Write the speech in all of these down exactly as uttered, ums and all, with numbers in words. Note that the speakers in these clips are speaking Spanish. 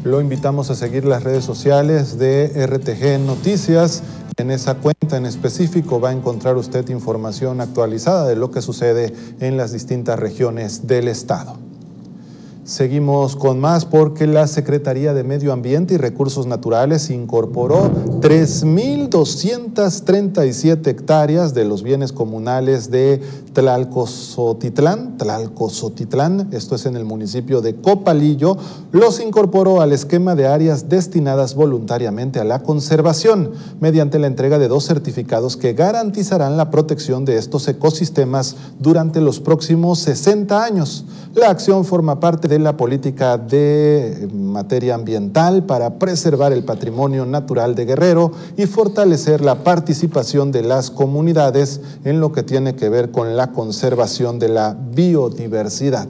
Lo invitamos a seguir las redes sociales de R T G Noticias. En esa cuenta en específico va a encontrar usted información actualizada de lo que sucede en las distintas regiones del estado. Seguimos con más porque la Secretaría de Medio Ambiente y Recursos Naturales incorporó tres mil doscientas treinta y siete hectáreas de los bienes comunales de Tlalcozotitlán, Tlalcozotitlán, esto es en el municipio de Copalillo, los incorporó al esquema de áreas destinadas voluntariamente a la conservación, mediante la entrega de dos certificados que garantizarán la protección de estos ecosistemas durante los próximos sesenta años. La acción forma parte de la política de materia ambiental para preservar el patrimonio natural de Guerrero y fortalecer la participación de las comunidades en lo que tiene que ver con la conservación de la biodiversidad.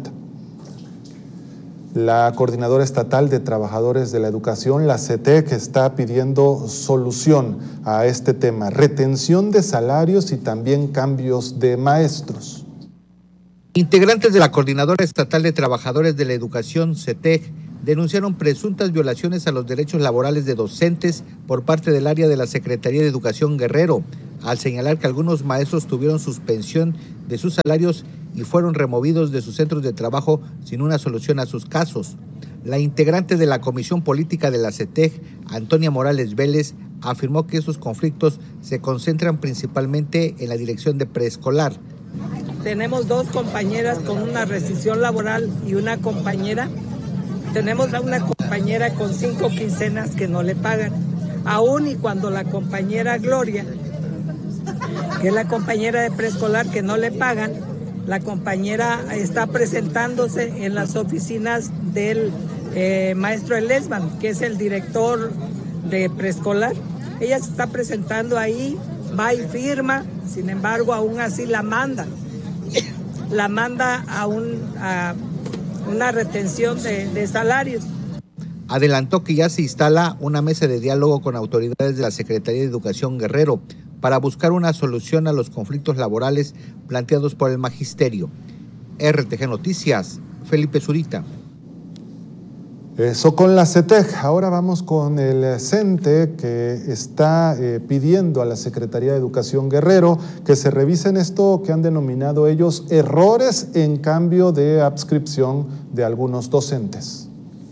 La Coordinadora Estatal de Trabajadores de la Educación, la C E T E C, está pidiendo solución a este tema, retención de salarios y también cambios de maestros. Integrantes de la Coordinadora Estatal de Trabajadores de la Educación, C E T E C, denunciaron presuntas violaciones a los derechos laborales de docentes por parte del área de la Secretaría de Educación Guerrero, al señalar que algunos maestros tuvieron suspensión de sus salarios y fueron removidos de sus centros de trabajo sin una solución a sus casos. La integrante de la Comisión Política de la C E T E C, Antonia Morales Vélez, afirmó que esos conflictos se concentran principalmente en la dirección de preescolar. Tenemos dos compañeras con una rescisión laboral y una compañera, tenemos a una compañera con cinco quincenas que no le pagan, aún y cuando la compañera Gloria, que es la compañera de preescolar que no le pagan, la compañera está presentándose en las oficinas del eh, maestro Elesman, que es el director de preescolar. Ella se está presentando ahí, va y firma, sin embargo aún así la manda. la manda a, un, a una retención de, de salarios. Adelantó que ya se instala una mesa de diálogo con autoridades de la Secretaría de Educación Guerrero para buscar una solución a los conflictos laborales planteados por el magisterio. R T G Noticias, Felipe Zurita. Eso con la C E T E C. Ahora vamos con el CENTE, que está eh, pidiendo a la Secretaría de Educación Guerrero que se revisen esto que han denominado ellos errores en cambio de adscripción de algunos docentes.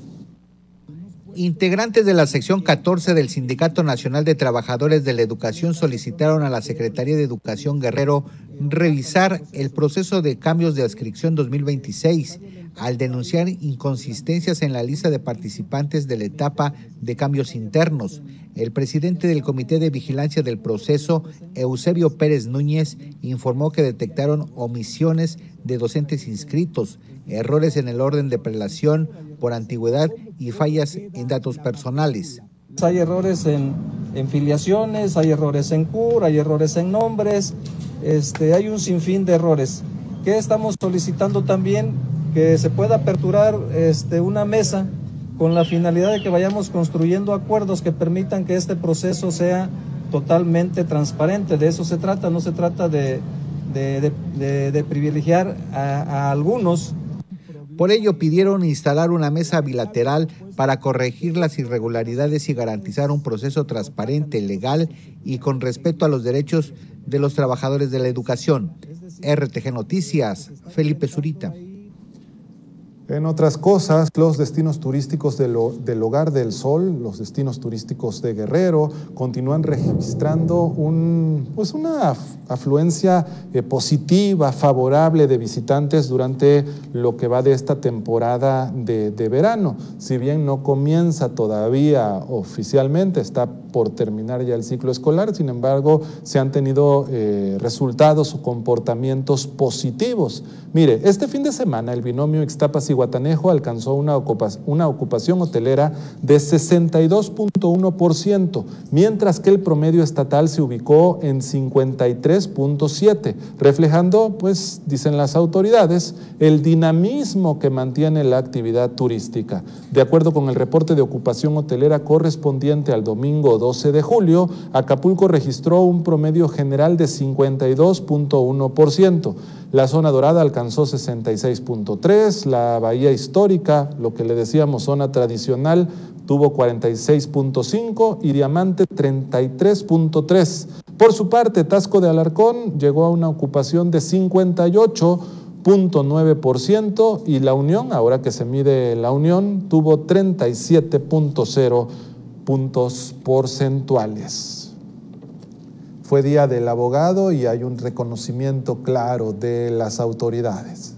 Integrantes de la sección catorce del Sindicato Nacional de Trabajadores de la Educación solicitaron a la Secretaría de Educación Guerrero revisar el proceso de cambios de adscripción dos mil veintiséis, al denunciar inconsistencias en la lista de participantes de la etapa de cambios internos. El presidente del Comité de Vigilancia del Proceso, Eusebio Pérez Núñez, informó que detectaron omisiones de docentes inscritos, errores en el orden de prelación por antigüedad y fallas en datos personales. Hay errores en, en filiaciones, hay errores en C U R, hay errores en nombres, este, hay un sinfín de errores. ¿Qué estamos solicitando también? Que se pueda aperturar este, una mesa con la finalidad de que vayamos construyendo acuerdos que permitan que este proceso sea totalmente transparente. De eso se trata, no se trata de, de, de, de, de privilegiar a, a algunos. Por ello pidieron instalar una mesa bilateral para corregir las irregularidades y garantizar un proceso transparente, legal y con respeto a los derechos de los trabajadores de la educación. R T G Noticias, Felipe Zurita. En otras cosas, los destinos turísticos del, del Hogar del Sol, los destinos turísticos de Guerrero, continúan registrando un, pues una afluencia eh, positiva, favorable de visitantes durante lo que va de esta temporada de, de verano. Si bien no comienza todavía oficialmente, está por terminar ya el ciclo escolar, sin embargo, se han tenido eh, resultados o comportamientos positivos. Mire, este fin de semana el binomio Ixtapas y Guatanejo alcanzó una ocupación, una ocupación hotelera de sesenta y dos punto uno por ciento, mientras que el promedio estatal se ubicó en cincuenta y tres punto siete por ciento, reflejando, pues, dicen las autoridades, el dinamismo que mantiene la actividad turística. De acuerdo con el reporte de ocupación hotelera correspondiente al domingo doce de julio, Acapulco registró un promedio general de cincuenta y dos punto uno por ciento. La zona dorada alcanzó sesenta y seis punto tres por ciento, la Bahía Histórica, lo que le decíamos zona tradicional, tuvo cuarenta y seis punto cinco y Diamante treinta y tres punto tres. Por su parte, Taxco de Alarcón llegó a una ocupación de cincuenta y ocho punto nueve por ciento y La Unión, ahora que se mide La Unión, tuvo treinta y siete punto cero puntos porcentuales. Fue Día del Abogado y hay un reconocimiento claro de las autoridades.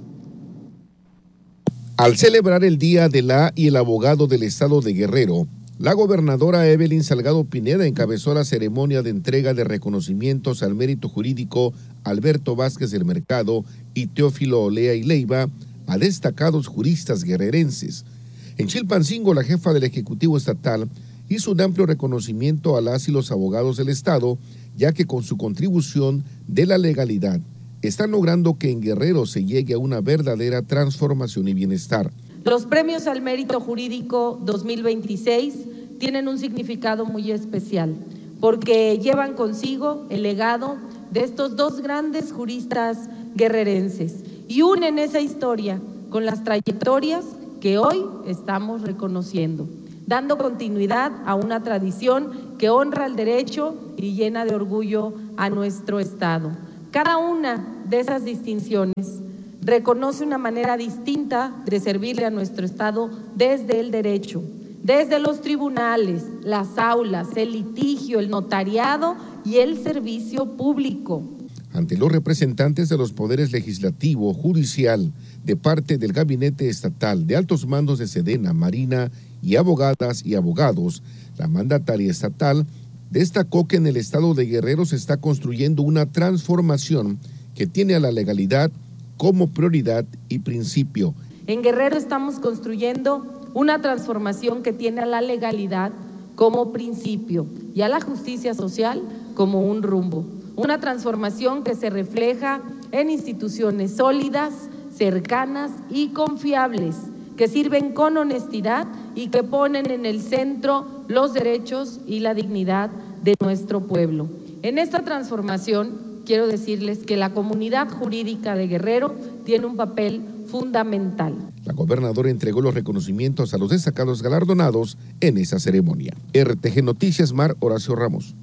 Al celebrar el Día de la y el Abogado del Estado de Guerrero, la gobernadora Evelyn Salgado Pineda encabezó la ceremonia de entrega de reconocimientos al mérito jurídico Alberto Vázquez del Mercado y Teófilo Olea y Leiva a destacados juristas guerrerenses. En Chilpancingo, la jefa del Ejecutivo Estatal hizo un amplio reconocimiento a las y los abogados del Estado, ya que con su contribución de la legalidad están logrando que en Guerrero se llegue a una verdadera transformación y bienestar. Los premios al mérito jurídico dos mil veintiséis tienen un significado muy especial, porque llevan consigo el legado de estos dos grandes juristas guerrerenses y unen esa historia con las trayectorias que hoy estamos reconociendo, dando continuidad a una tradición que honra el derecho y llena de orgullo a nuestro Estado. Cada una de esas distinciones reconoce una manera distinta de servirle a nuestro Estado desde el derecho, desde los tribunales, las aulas, el litigio, el notariado y el servicio público. Ante los representantes de los poderes legislativo, judicial, de parte del Gabinete Estatal, de altos mandos de Sedena, Marina y abogadas y abogados, la mandataria estatal destacó que en el estado de Guerrero se está construyendo una transformación que tiene a la legalidad como prioridad y principio. En Guerrero estamos construyendo una transformación que tiene a la legalidad como principio y a la justicia social como un rumbo. Una transformación que se refleja en instituciones sólidas, cercanas y confiables, que sirven con honestidad y que ponen en el centro los derechos y la dignidad de nuestro pueblo. En esta transformación, quiero decirles que la comunidad jurídica de Guerrero tiene un papel fundamental. La gobernadora entregó los reconocimientos a los destacados galardonados en esa ceremonia. R T G Noticias, Mar Horacio Ramos.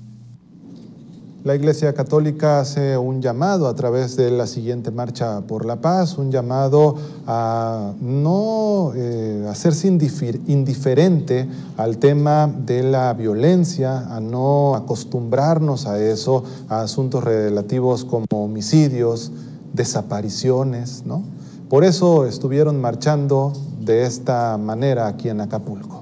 La Iglesia Católica hace un llamado a través de la siguiente Marcha por la Paz, un llamado a no eh, hacerse indiferente al tema de la violencia, a no acostumbrarnos a eso, a asuntos relativos como homicidios, desapariciones, ¿no? Por eso estuvieron marchando de esta manera aquí en Acapulco.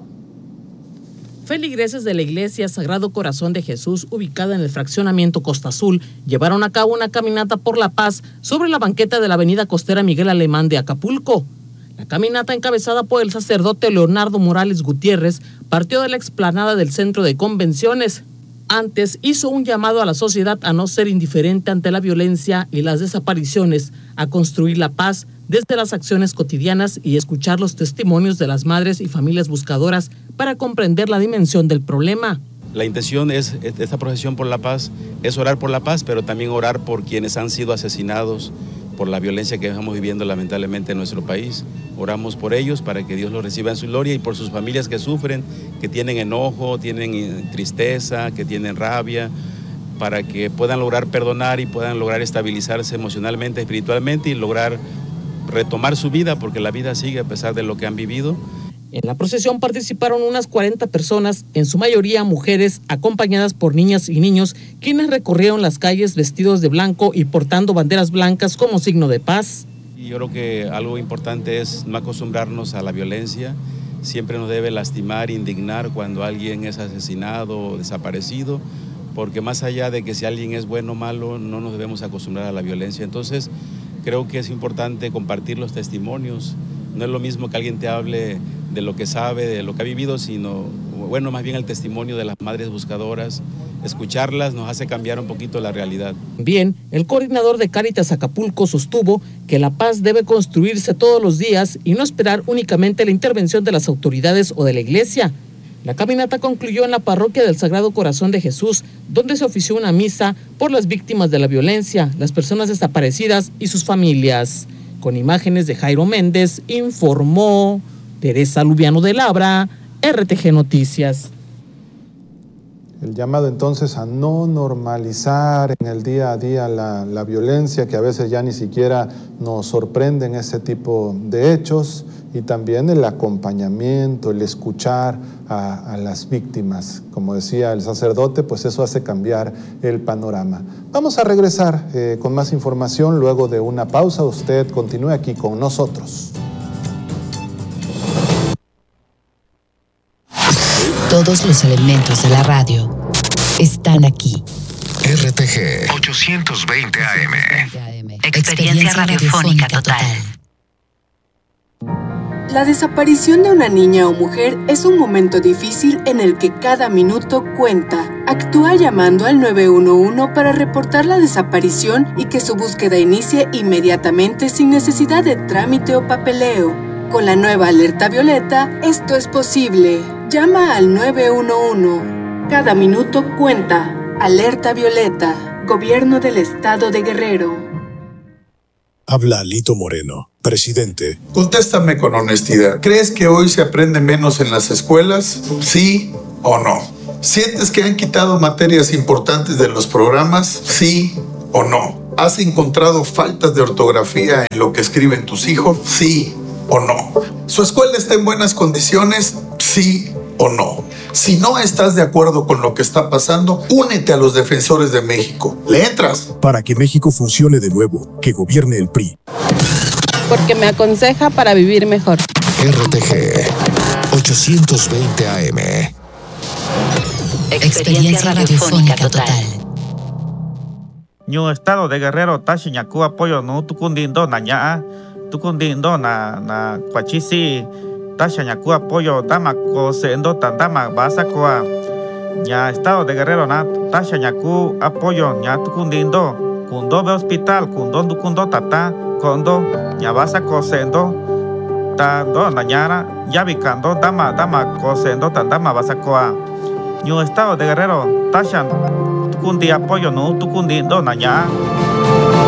Feligreses de la Iglesia Sagrado Corazón de Jesús, ubicada en el fraccionamiento Costa Azul, llevaron a cabo una caminata por la paz sobre la banqueta de la avenida costera Miguel Alemán de Acapulco. La caminata, encabezada por el sacerdote Leonardo Morales Gutiérrez, partió de la explanada del Centro de Convenciones. Antes hizo un llamado a la sociedad a no ser indiferente ante la violencia y las desapariciones, a construir la paz desde las acciones cotidianas y escuchar los testimonios de las madres y familias buscadoras para comprender la dimensión del problema. La intención es, esta procesión por la paz, es orar por la paz, pero también orar por quienes han sido asesinados por la violencia que estamos viviendo lamentablemente en nuestro país. Oramos por ellos para que Dios los reciba en su gloria y por sus familias que sufren, que tienen enojo, tienen tristeza, que tienen rabia, para que puedan lograr perdonar y puedan lograr estabilizarse emocionalmente, espiritualmente y lograr retomar su vida, porque la vida sigue a pesar de lo que han vivido. En la procesión participaron unas cuarenta personas, en su mayoría mujeres, acompañadas por niñas y niños, quienes recorrieron las calles vestidos de blanco y portando banderas blancas como signo de paz. Y yo creo que algo importante es no acostumbrarnos a la violencia. Siempre nos debe lastimar, indignar cuando alguien es asesinado o desaparecido, porque más allá de que si alguien es bueno o malo, no nos debemos acostumbrar a la violencia. Entonces, creo que es importante compartir los testimonios. No es lo mismo que alguien te hable de lo que sabe, de lo que ha vivido, sino, bueno, más bien el testimonio de las madres buscadoras. Escucharlas nos hace cambiar un poquito la realidad. Bien, el coordinador de Cáritas Acapulco sostuvo que la paz debe construirse todos los días y no esperar únicamente la intervención de las autoridades o de la iglesia. La caminata concluyó en la parroquia del Sagrado Corazón de Jesús, donde se ofició una misa por las víctimas de la violencia, las personas desaparecidas y sus familias. Con imágenes de Jairo Méndez, informó Teresa Lubiano de Labra, R T G Noticias. El llamado entonces a no normalizar en el día a día la, la violencia, que a veces ya ni siquiera nos sorprenden ese tipo de hechos, y también el acompañamiento, el escuchar a, a las víctimas. Como decía el sacerdote, pues eso hace cambiar el panorama. Vamos a regresar eh, con más información luego de una pausa. Usted continúe aquí con nosotros. Todos los elementos de la radio están aquí. R T G ochocientos veinte A M. Experiencia radiofónica total. La desaparición de una niña o mujer es un momento difícil en el que cada minuto cuenta. Actúa llamando al nueve uno uno para reportar la desaparición y que su búsqueda inicie inmediatamente sin necesidad de trámite o papeleo. Con la nueva alerta violeta, esto es posible. Llama al nueve uno uno. Cada minuto cuenta. Alerta violeta. Gobierno del Estado de Guerrero. Habla Alito Moreno, presidente. Contéstame con honestidad. ¿Crees que hoy se aprende menos en las escuelas? ¿Sí o no? ¿Sientes que han quitado materias importantes de los programas? ¿Sí o no? ¿Has encontrado faltas de ortografía en lo que escriben tus hijos? ¿Sí o no? ¿Su escuela está en buenas condiciones? ¿Sí o no? Si no estás de acuerdo con lo que está pasando, únete a los defensores de México. ¿Le entras? Para que México funcione de nuevo, que gobierne el P R I. Porque me aconseja para vivir mejor. R T G ochocientos veinte A M. Experiencia radiofónica total. Ñu Estado de Guerrero Tashiñaku apoyo no tukundindo naña tukundindo na na cuachisi Tashiñaku apoyo dama cosendo tandama basacoa ña Estado de Guerrero na Tashiñaku apoyo ña tukundindo kundo be hospital kundo dukundo tata kondo ña basa cosendo tando nañara ya vicando dama dama cosendo tandama basacoa Ñu Estado de Guerrero Tashan tukundi apoyo no tukundindo naña